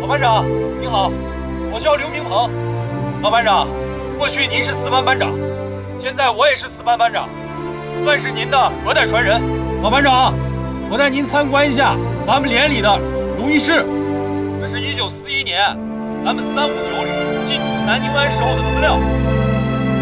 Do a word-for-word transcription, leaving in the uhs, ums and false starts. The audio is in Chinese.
老班长您好，我叫刘明鹏。老班长，过去您是四班班长，现在我也是四班班长，算是您的隔代传人。老班长，我带您参观一下咱们连里的荣誉室。这是一九四一年咱们三五九旅进驻南宁湾时候的资料。